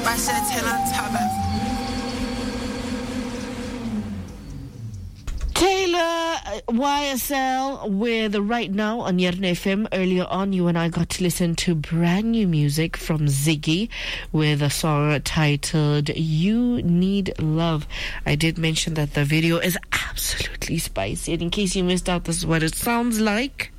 Taylor YSL with Right Now on Yarn FM. Earlier on, you and I got to listen to brand new music from Ziggy with a song titled You Need Love. I did mention that the video is absolutely spicy. And in case you missed out, this is what it sounds like.